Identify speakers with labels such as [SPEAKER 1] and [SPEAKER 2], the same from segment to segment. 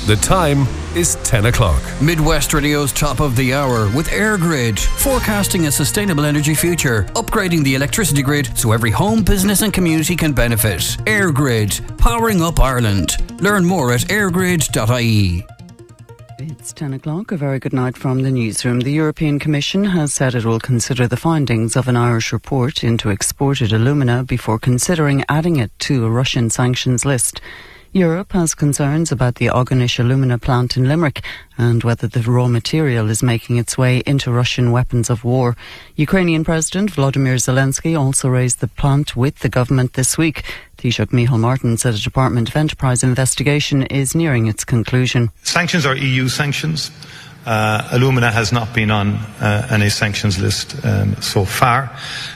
[SPEAKER 1] The time is 10 o'clock.
[SPEAKER 2] Midwest Radio's top of the hour with EirGrid, forecasting a sustainable energy future, upgrading the electricity grid so every home, business and community can benefit. EirGrid, powering up Ireland. Learn more at eirgrid.ie.
[SPEAKER 3] It's 10 o'clock. A very good night from the newsroom. The European Commission has said it will consider the findings of an Irish report into exported alumina before considering adding it to a Russian sanctions list. Europe has concerns about the Oganish alumina plant in Limerick and whether the raw material is making its way into Russian weapons of war. Ukrainian President Volodymyr Zelensky also raised the plant with the government this week. Taoiseach Micheál Martin said a Department of Enterprise investigation is nearing its conclusion.
[SPEAKER 4] Sanctions are EU sanctions. Alumina has not been on any sanctions list so far.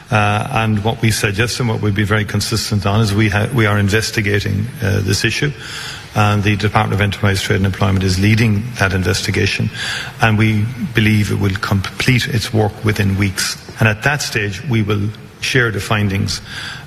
[SPEAKER 4] And what we suggest and what we'll be very consistent on is we are investigating this issue. And the Department of Enterprise, Trade and Employment is leading that investigation. And we believe it will complete its work within weeks. And at that stage, we will share the findings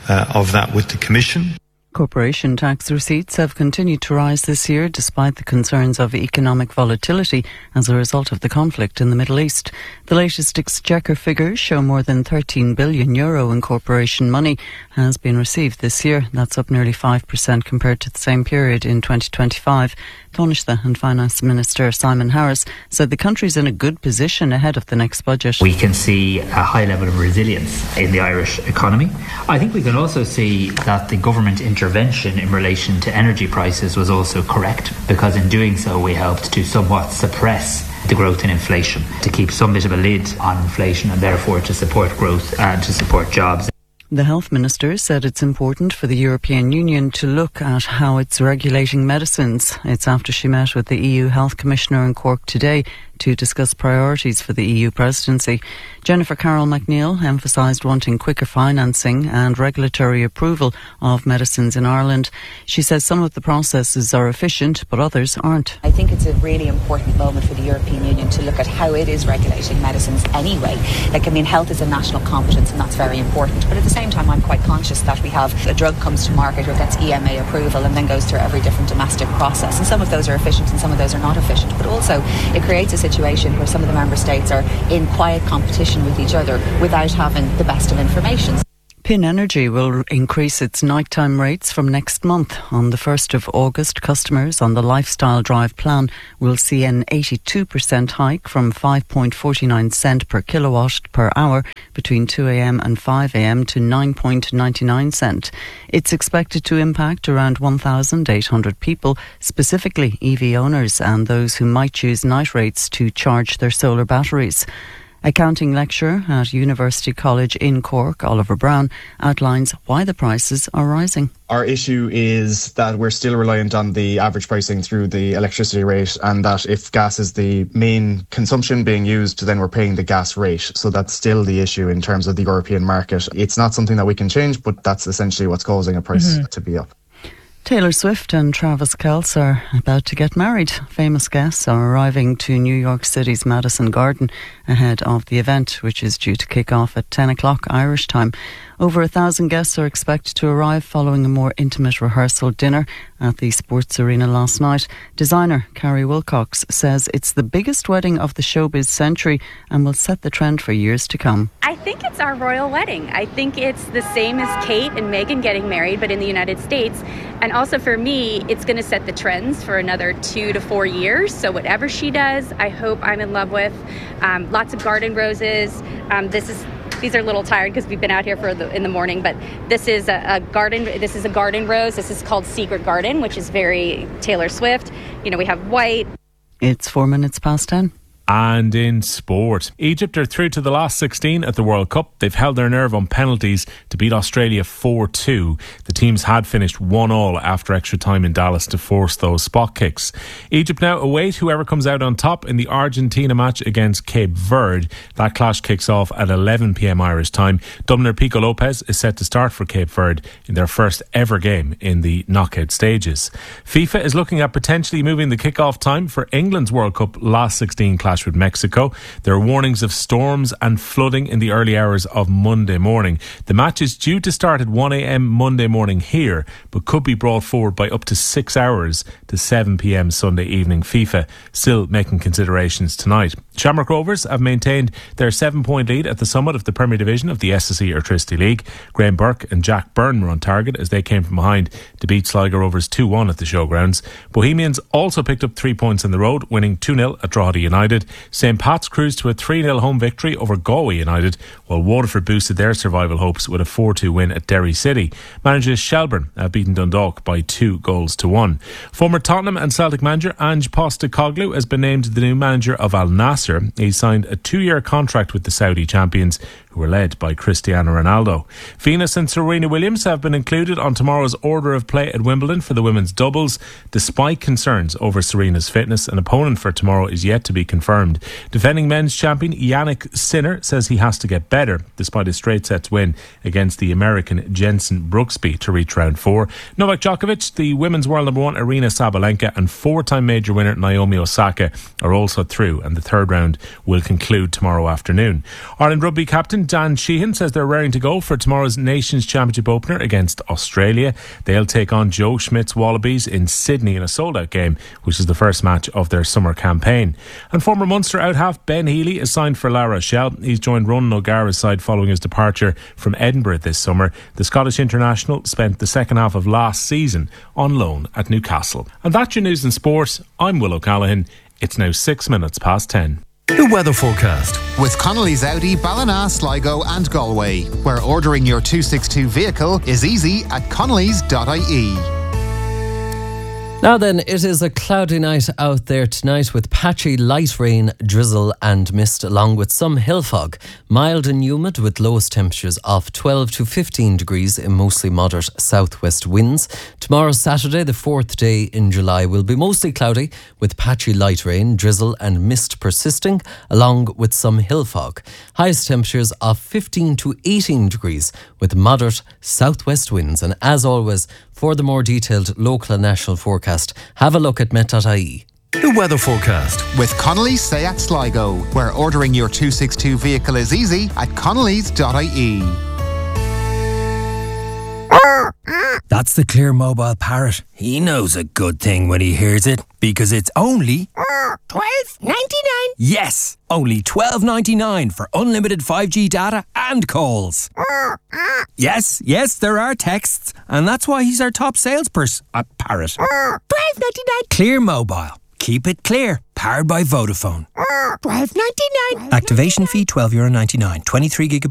[SPEAKER 4] of that with the Commission.
[SPEAKER 3] Corporation tax receipts have continued to rise this year despite the concerns of economic volatility as a result of the conflict in the Middle East. The latest Exchequer figures show more than €13 billion in corporation money has been received this year. That's up nearly 5% compared to the same period in 2025. Taoiseach and Finance Minister Simon Harris said the country's in a good position ahead of the next budget.
[SPEAKER 5] We can see a high level of resilience in the Irish economy. I think we can also see that the government intervention in relation to energy prices was also correct, because in doing so we helped to somewhat suppress the growth in inflation, to keep some bit of a lid on inflation and therefore to support growth and to support jobs.
[SPEAKER 3] The Health Minister said it's important for the European Union to look at how it's regulating medicines. It's after she met with the EU Health Commissioner in Cork today to discuss priorities for the EU presidency. Jennifer Carroll McNeill emphasised wanting quicker financing and regulatory approval of medicines in Ireland. She says some of the processes are efficient, but others aren't.
[SPEAKER 6] I think it's a really important moment for the European Union to look at how it is regulating medicines anyway. Health is a national competence and that's very important. But at the same time, I'm quite conscious that we have a drug comes to market or gets EMA approval and then goes through every different domestic process. And some of those are efficient and some of those are not efficient. But also, it creates a situation where some of the member states are in quiet competition with each other without having the best of information.
[SPEAKER 3] PIN Energy will increase its nighttime rates from next month. On the 1st of August, customers on the Lifestyle Drive plan will see an 82% hike from 5.49 cent per kilowatt per hour between 2 a.m. and 5 a.m. to 9.99 cent. It's expected to impact around 1,800 people, specifically EV owners and those who might choose night rates to charge their solar batteries. Accounting lecturer at University College in Cork, Oliver Brown, outlines why the prices are rising.
[SPEAKER 7] Our issue is that we're still reliant on the average pricing through the electricity rate, and that if gas is the main consumption being used, then we're paying the gas rate. So that's still the issue in terms of the European market. It's not something that we can change, but that's essentially what's causing a price to be up.
[SPEAKER 3] Taylor Swift and Travis Kelce are about to get married. Famous guests are arriving to New York City's Madison Garden ahead of the event, which is due to kick off at 10 o'clock Irish time. Over 1,000 guests are expected to arrive following a more intimate rehearsal dinner at the Sports Arena last night. Designer Carrie Wilcox says it's the biggest wedding of the showbiz century and will set the trend for years to come.
[SPEAKER 8] I think it's our royal wedding. I think it's the same as Kate and Meghan getting married, but in the United States. And also for me, it's going to set the trends for another 2 to 4 years. So whatever she does, I hope I'm in love with. Lots of garden roses. These are a little tired because we've been out here in the morning, but this is a garden. This is a garden rose. This is called Secret Garden, which is very Taylor Swift. You know, we have white.
[SPEAKER 3] It's 4 minutes past 10.
[SPEAKER 9] And in sport, Egypt are through to the last 16 at the World Cup. They've held their nerve on penalties to beat Australia 4-2. The teams had finished 1-1 after extra time in Dallas to force those spot kicks. Egypt now await whoever comes out on top in the Argentina match against Cape Verde. That clash kicks off at 11 p.m. Irish time. Dubliner Pico Lopez is set to start for Cape Verde in their first ever game in the knockout stages. FIFA is looking at potentially moving the kick-off time for England's World Cup last 16 clash clash with Mexico. There are warnings of storms and flooding in the early hours of Monday morning. The match is due to start at 1 a.m. Monday morning here, but could be brought forward by up to 6 hours to 7 p.m. Sunday evening. FIFA still making considerations tonight. Shamrock Rovers have maintained their 7-point lead at the summit of the Premier Division of the SSE Airtricity League. Graham Burke and Jack Byrne were on target as they came from behind to beat Sligo Rovers 2-1 at the showgrounds. Bohemians also picked up 3 points on the road, winning 2-0 at Drogheda United. St Pat's cruised to a 3-0 home victory over Galway United, while Waterford boosted their survival hopes with a 4-2 win at Derry City. Managers Shelburne have beaten Dundalk by 2-1. Former Tottenham and Celtic manager Ange Postecoglou has been named the new manager of Al Nassr. He signed a 2-year contract with the Saudi champions, who were led by Cristiano Ronaldo. Venus and Serena Williams have been included on tomorrow's order of play at Wimbledon for the women's doubles, despite concerns over Serena's fitness. An opponent for tomorrow is yet to be confirmed. Defending men's champion Yannick Sinner says he has to get better, despite a straight sets win against the American Jensen Brooksby to reach round 4. Novak Djokovic, the women's world number 1 Aryna Sabalenka and 4-time major winner Naomi Osaka are also through, and the third round will conclude tomorrow afternoon. Ireland rugby captain Dan Sheehan says they're raring to go for tomorrow's Nations Championship opener against Australia. They'll take on Joe Schmidt's Wallabies in Sydney in a sold-out game, which is the first match of their summer campaign. And former Munster out-half Ben Healy is signed for La Rochelle. He's joined Ronan O'Gara's side following his departure from Edinburgh this summer. The Scottish international spent the second half of last season on loan at Newcastle. And that's your news and sport. I'm Will O'Callaghan. It's now 6 minutes past 10.
[SPEAKER 1] The weather forecast
[SPEAKER 10] with Connolly's Audi, Ballina, Sligo and Galway, where ordering your 262 vehicle is easy at connellys.ie.
[SPEAKER 11] Now then, it is a cloudy night out there tonight with patchy light rain, drizzle and mist, along with some hill fog. Mild and humid with lowest temperatures of 12 to 15 degrees in mostly moderate southwest winds. Tomorrow, Saturday, the 4th day in July, will be mostly cloudy with patchy light rain, drizzle and mist persisting, along with some hill fog. Highest temperatures of 15 to 18 degrees with moderate southwest winds. And as always, for the more detailed local and national forecast, have a look at met.ie.
[SPEAKER 1] The weather forecast
[SPEAKER 10] with Connolly's Seat Sligo, where ordering your 262 vehicle is easy at connellys.ie.
[SPEAKER 12] That's the Clear Mobile Parrot. He knows a good thing when he hears it, because it's only $12.99. Yes, only $12.99 for unlimited 5G data and calls. Yes, there are texts, and that's why he's our top salesperson at Parrot. $12.99. Clear Mobile. Keep it clear. Powered by Vodafone. $12.99. Activation fee €12.99. 23 gigabytes.